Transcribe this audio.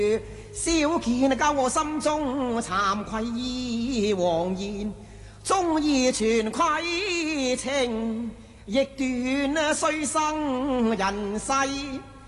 少見教我心中慚愧妄言，忠義全虧情，亦斷須生人世。